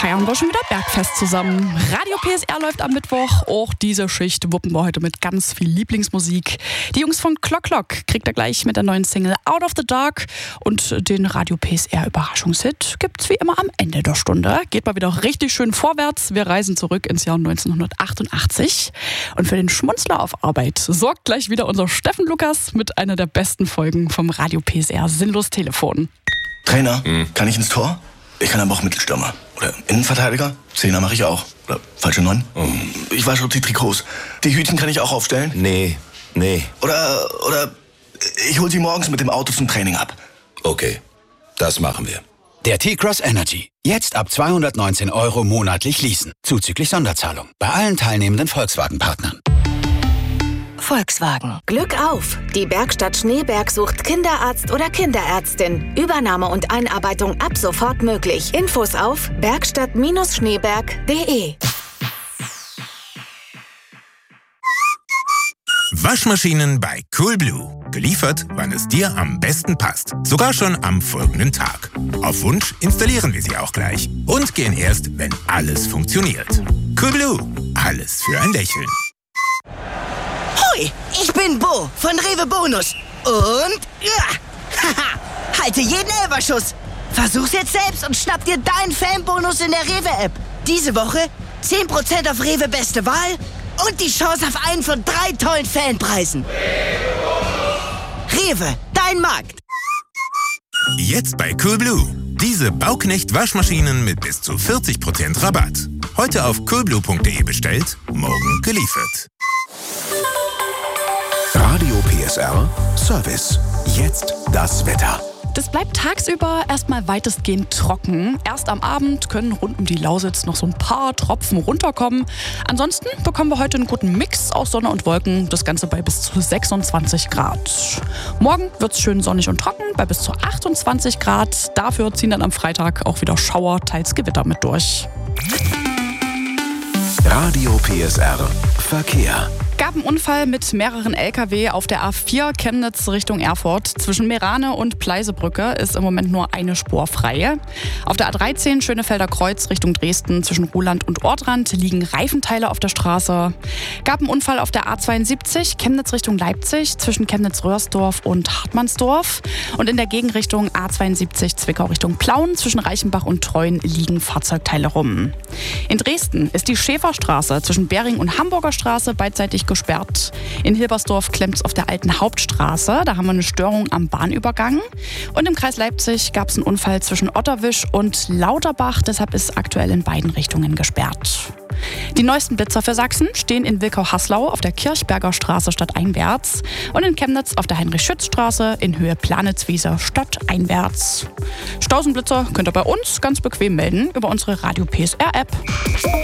feiern wir schon wieder Bergfest zusammen. Radio PSR läuft am Mittwoch. Auch diese Schicht wuppen wir heute mit ganz viel Lieblingsmusik. Die Jungs von Clock Clock kriegt ihr gleich mit der neuen Single Out of the Dark. Und den Radio PSR Überraschungshit gibt's wie immer am Ende der Stunde. Geht mal wieder richtig schön vorwärts. Wir reisen zurück ins Jahr 1988. Und für den Schmunzler auf Arbeit sorgt gleich wieder unser Steffen Lukas mit einer der besten Folgen vom Radio PSR Sinnlos Telefon. Trainer, kann ich ins Tor? Ich kann aber auch Mittelstürmer. Oder Innenverteidiger? Zehner mache ich auch. Oder falsche 9? Ich wasche die Trikots. Die Hütchen kann ich auch aufstellen? Nee. Oder ich hol sie morgens mit dem Auto zum Training ab. Okay, das machen wir. Der T-Cross Energy. Jetzt ab 219 € monatlich leasen. Zuzüglich Sonderzahlung. Bei allen teilnehmenden Volkswagen-Partnern. Volkswagen. Glück auf! Die Werkstatt Schneeberg sucht Kinderarzt oder Kinderärztin. Übernahme und Einarbeitung ab sofort möglich. Infos auf werkstatt-schneeberg.de. Waschmaschinen bei Coolblue. Geliefert, wann es dir am besten passt. Sogar schon am folgenden Tag. Auf Wunsch installieren wir sie auch gleich. Und gehen erst, wenn alles funktioniert. Coolblue. Alles für ein Lächeln. Hoi, ich bin Bo von Rewe Bonus. Und halte jeden Elferschuss. Versuch's jetzt selbst und schnapp dir deinen Fanbonus in der Rewe-App. Diese Woche 10% auf Rewe Beste Wahl und die Chance auf einen von 3 tollen Fanpreisen. Rewe, dein Markt. Jetzt bei Coolblue. Diese Bauknecht-Waschmaschinen mit bis zu 40% Rabatt. Heute auf coolblue.de bestellt, morgen geliefert. Radio PSR Service. Jetzt das Wetter. Das bleibt tagsüber erstmal weitestgehend trocken. Erst am Abend können rund um die Lausitz noch so ein paar Tropfen runterkommen. Ansonsten bekommen wir heute einen guten Mix aus Sonne und Wolken. Das Ganze bei bis zu 26 Grad. Morgen wird es schön sonnig und trocken bei bis zu 28 Grad. Dafür ziehen dann am Freitag auch wieder Schauer, teils Gewitter mit durch. Radio PSR Verkehr. Gab einen Unfall mit mehreren LKW auf der A4 Chemnitz Richtung Erfurt. Zwischen Meerane und Pleisebrücke ist im Moment nur eine Spur frei. Auf der A13 Schönefelder Kreuz Richtung Dresden zwischen Ruhland und Ortrand liegen Reifenteile auf der Straße. Gab einen Unfall auf der A72 Chemnitz Richtung Leipzig zwischen Chemnitz-Röhrsdorf und Hartmannsdorf. Und in der Gegenrichtung A72 Zwickau Richtung Plauen zwischen Reichenbach und Treuen liegen Fahrzeugteile rum. In Dresden ist die Schäferstraße zwischen Bering und Hamburger Straße beidseitig gesperrt. In Hilbersdorf klemmt es auf der alten Hauptstraße. Da haben wir eine Störung am Bahnübergang. Und im Kreis Leipzig gab es einen Unfall zwischen Otterwisch und Lauterbach. Deshalb ist aktuell in beiden Richtungen gesperrt. Die neuesten Blitzer für Sachsen stehen in Wilkau-Haslau auf der Kirchberger Straße stadteinwärts und in Chemnitz auf der Heinrich-Schütz-Straße in Höhe Planitzwiese stadteinwärts. Stausenblitzer könnt ihr bei uns ganz bequem melden über unsere Radio PSR-App.